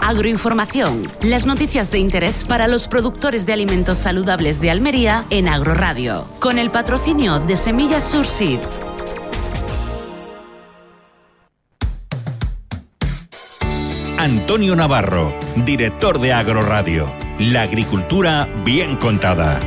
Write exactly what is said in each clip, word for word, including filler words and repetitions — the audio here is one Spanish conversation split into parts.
Agroinformación, las noticias de interés para los productores de alimentos saludables de Almería en Agroradio, con el patrocinio de Semillas Surseed. Antonio Navarro, director de Agroradio. La agricultura bien contada.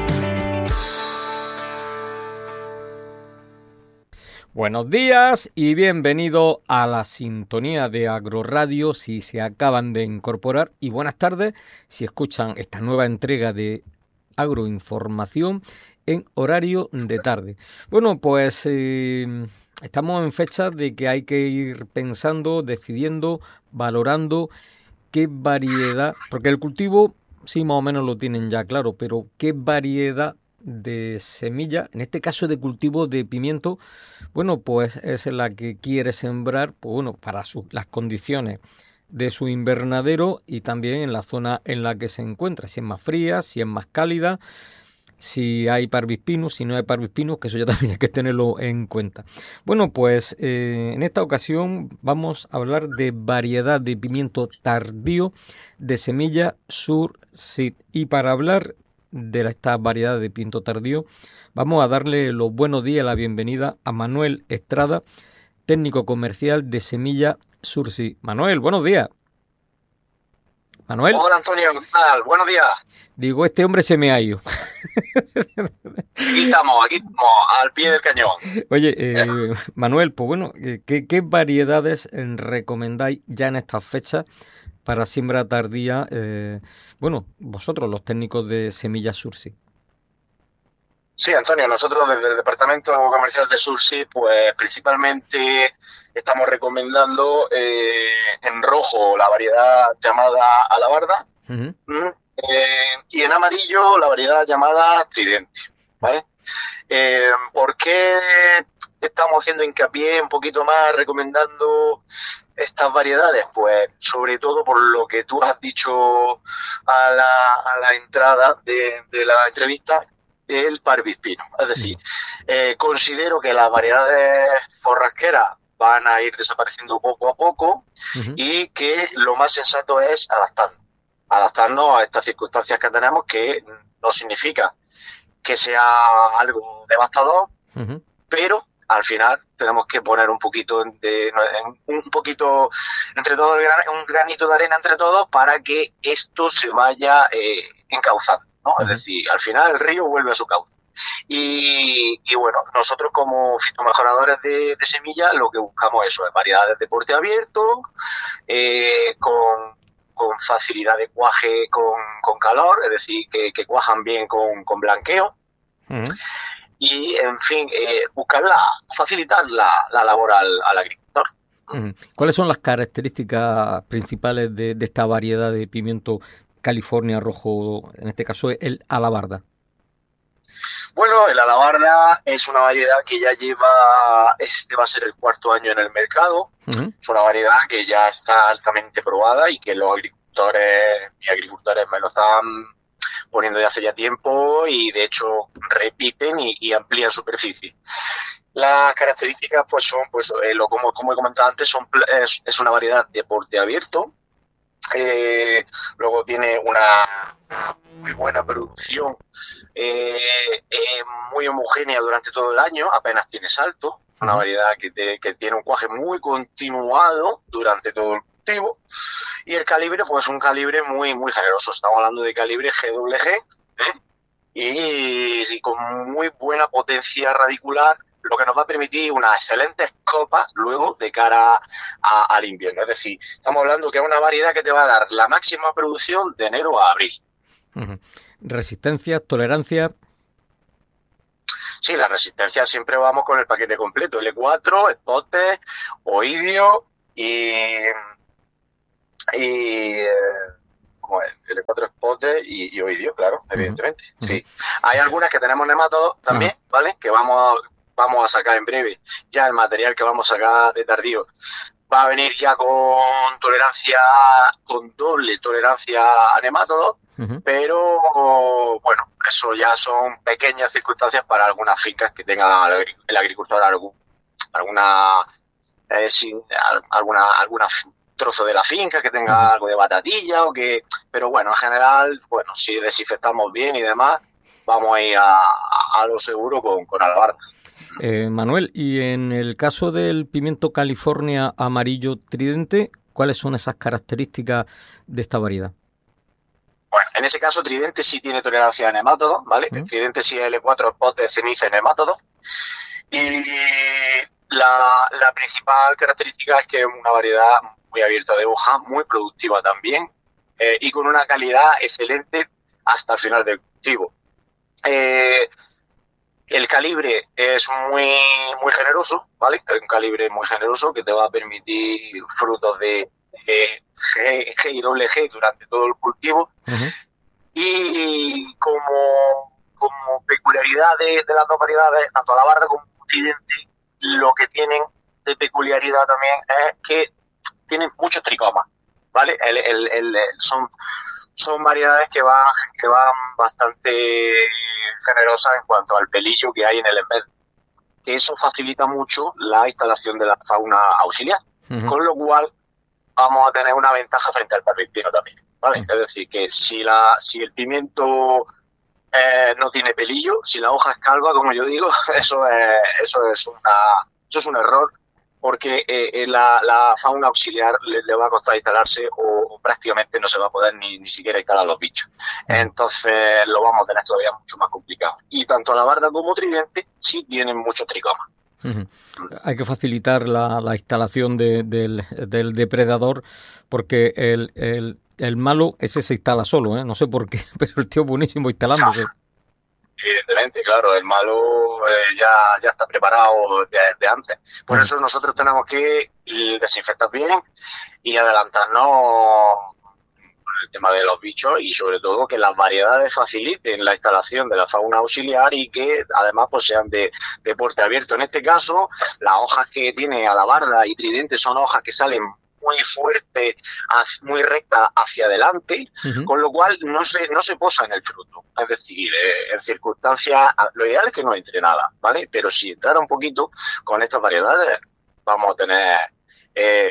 Buenos días y bienvenido a la sintonía de Agroradio si se acaban de incorporar, y buenas tardes si escuchan esta nueva entrega de Agroinformación en horario de tarde. Bueno, pues eh, estamos en fecha de que hay que ir pensando, decidiendo, valorando qué variedad, porque el cultivo sí más o menos lo tienen ya claro, pero qué variedad de semilla, en este caso de cultivo de pimiento, bueno, pues es la que quiere sembrar, pues bueno, para su, las condiciones de su invernadero y también en la zona en la que se encuentra, si es más fría, si es más cálida, si hay parvispinus, si no hay parvispinus, que eso ya también hay que tenerlo en cuenta. Bueno, pues eh, en esta ocasión vamos a hablar de variedad de pimiento tardío de semilla Surseed, y para hablar de esta variedad de pimiento tardío vamos a darle los buenos días, la bienvenida a Manuel Estrada, técnico comercial de semilla Surseed. Manuel, buenos días. Manuel. Hola Antonio, ¿qué tal? Buenos días. Digo, este hombre se me ha ido. Aquí estamos, aquí estamos, al pie del cañón. Oye, eh, Manuel, pues bueno, ¿qué, qué variedades recomendáis ya en estas fechas para siembra tardía? Eh, bueno, vosotros, los técnicos de semillas Surseed. Sí, Antonio, nosotros desde el departamento comercial de Surseed, pues principalmente estamos recomendando eh, en rojo la variedad llamada Alabarda, uh-huh. eh, y en amarillo la variedad llamada Tridente, ¿vale? Eh, ¿Por qué estamos haciendo hincapié un poquito más recomendando estas variedades? Pues sobre todo por lo que tú has dicho a la, a la entrada de, de la entrevista, el parvispino. Es decir, eh, considero que las variedades forrasqueras van a ir desapareciendo poco a poco, uh-huh. y que lo más sensato es adaptarnos, adaptarnos a estas circunstancias que tenemos, que no significa que sea algo devastador, uh-huh. pero al final tenemos que poner un poquito de, un poquito entre todos, un granito de arena entre todos para que esto se vaya eh, encauzando, ¿no? Uh-huh. Es decir, al final el río vuelve a su cauce. Y, y bueno, nosotros como fitomejoradores de, de semillas lo que buscamos eso es variedades de porte abierto, eh, con, con facilidad de cuaje con, con calor, es decir, que, que cuajan bien con, con blanqueo. Uh-huh. Y, en fin, eh, buscar la, facilitar la, la labor al, al agricultor. Uh-huh. ¿Cuáles son las características principales de, de esta variedad de pimiento California rojo, en este caso el Alabarda? Bueno, el Alabarda es una variedad que ya lleva, este va a ser el cuarto año en el mercado. Uh-huh. Es una variedad que ya está altamente probada y que los agricultores y agricultores me lo están poniendo de hace ya tiempo, y de hecho repiten y, y amplían superficie. Las características pues son, pues eh, lo como, como he comentado antes, son es, es una variedad de porte abierto. Eh, luego tiene una muy buena producción, eh, eh, muy homogénea durante todo el año, apenas tiene salto, una variedad que, te, que tiene un cuaje muy continuado durante todo el cultivo, y el calibre pues es un calibre muy muy generoso, estamos hablando de calibre G W G, ¿eh? y, y con muy buena potencia radicular, lo que nos va a permitir unas excelentes copas luego de cara a, al invierno. Es decir, estamos hablando que es una variedad que te va a dar la máxima producción de enero a abril. Uh-huh. Resistencia, tolerancia. Sí, la resistencia siempre vamos con el paquete completo, L cuatro, espote, oidio y... y como es, L cuatro espote y, y oidio, claro, uh-huh. evidentemente. Uh-huh. Sí. Hay algunas que tenemos nematodos también, uh-huh. ¿vale? Que vamos... vamos a sacar en breve. Ya el material que vamos a sacar de tardío va a venir ya con tolerancia, con doble tolerancia a nematodos, uh-huh. pero bueno, eso ya son pequeñas circunstancias para algunas fincas que tenga el agricultor algún, alguna, eh, sin, alguna, alguna trozo de la finca, que tenga algo de batatilla, o que, pero bueno, en general, bueno, si desinfectamos bien y demás, vamos a ir a, a lo seguro con, con alabarda. Eh, Manuel, y en el caso del pimiento California amarillo tridente, ¿cuáles son esas características de esta variedad? Bueno, en ese caso Tridente sí tiene tolerancia a nemátodos, ¿vale? El Tridente sí es L cuatro spot de ceniza en nemátodos. Y la, la principal característica es que es una variedad muy abierta de hoja, muy productiva también, eh, y con una calidad excelente hasta el final del cultivo. Eh, el calibre es muy, muy generoso, ¿vale? Es un calibre muy generoso que te va a permitir frutos de eh, G, G y doble G durante todo el cultivo. Uh-huh. Y como, como peculiaridad de, de las dos variedades, tanto alabarda como Tridente, lo que tienen de peculiaridad también es que tienen muchos tricomas, ¿vale? El, el, el, el, son, son variedades que van, que van bastante generosas en cuanto al pelillo que hay en el embed, que eso facilita mucho la instalación de la fauna auxiliar, uh-huh. Con lo cual vamos a tener una ventaja frente al parripino también, ¿vale? Uh-huh. Es decir, que si, la, si el pimiento Eh, no tiene pelillo, si la hoja es calva, como yo digo, eso es, eso es, una, eso es un error, porque eh, la, la fauna auxiliar le, le va a costar instalarse o, o prácticamente no se va a poder ni, ni siquiera instalar los bichos. Entonces lo vamos a tener todavía mucho más complicado. Y tanto alabarda como Tridente sí tienen mucho tricoma. Uh-huh. Hay que facilitar la, la instalación de, del, del depredador, porque el... el El malo, ese se instala solo, ¿eh? No sé por qué, pero el tío es buenísimo instalándose. Evidentemente, claro, el malo eh, ya, ya está preparado de, de antes. Por eso nosotros tenemos que desinfectar bien y adelantarnos con el tema de los bichos, y sobre todo que las variedades faciliten la instalación de la fauna auxiliar y que además pues sean de, de porte abierto. En este caso, las hojas que tiene alabarda y Tridente son hojas que salen muy fuerte, muy recta hacia adelante, uh-huh. Con lo cual no se no se posa en el fruto. Es decir, eh, en circunstancias, lo ideal es que no entre nada, ¿vale? Pero si entrara un poquito con estas variedades, vamos a tener eh,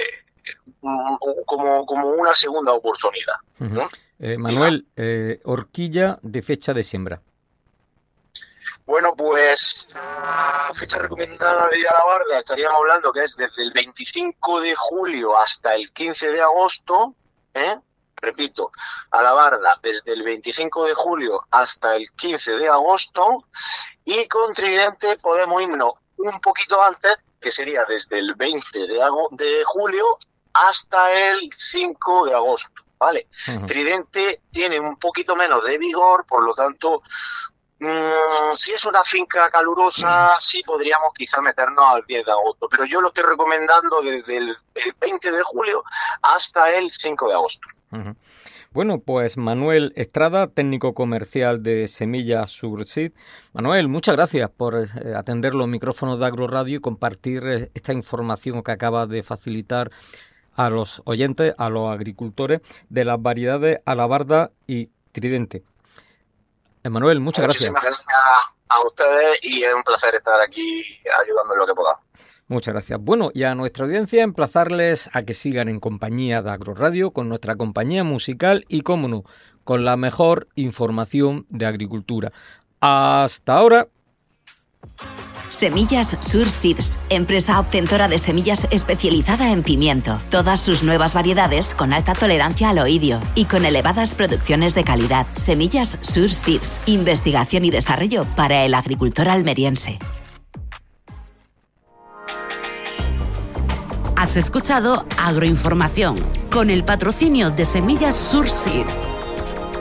como, como una segunda oportunidad, ¿no? Uh-huh. eh, Manuel, eh, horquilla de fecha de siembra. Bueno, pues la fecha recomendada de alabarda estaríamos hablando que es desde el veinticinco de julio hasta el quince de agosto, ¿eh? Repito, alabarda desde el veinticinco de julio hasta el quince de agosto, y con Tridente podemos irnos un poquito antes, que sería desde el veinte de, ago- de julio hasta el cinco de agosto, ¿vale? Uh-huh. Tridente tiene un poquito menos de vigor, por lo tanto... Mm, si es una finca calurosa, sí podríamos quizá meternos al diez de agosto, pero yo lo estoy recomendando desde el, el veinte de julio hasta el cinco de agosto. Uh-huh. Bueno, pues Manuel Estrada, técnico comercial de Semillas Surseed. Manuel, muchas gracias por eh, atender los micrófonos de Agroradio y compartir eh, esta información que acaba de facilitar a los oyentes, a los agricultores, de las variedades alabarda y Tridente. Manuel, muchas gracias. Muchísimas gracias a ustedes y es un placer estar aquí ayudando en lo que podamos. Muchas gracias. Bueno, y a nuestra audiencia emplazarles a que sigan en compañía de Agroradio con nuestra compañía musical y, cómo no, con la mejor información de agricultura. Hasta ahora. Semillas Surseeds, empresa obtentora de semillas especializada en pimiento. Todas sus nuevas variedades con alta tolerancia al oidio y con elevadas producciones de calidad. Semillas Surseeds, investigación y desarrollo para el agricultor almeriense. Has escuchado Agroinformación con el patrocinio de Semillas Surseed.